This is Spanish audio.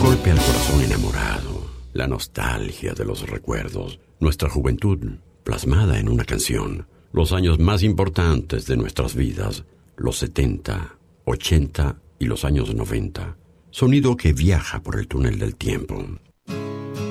golpe al corazón enamorado, la nostalgia de los recuerdos, nuestra juventud plasmada en una canción, los años más importantes de nuestras vidas, los 70, 80 y los años 90. Sonido que viaja por el túnel del tiempo.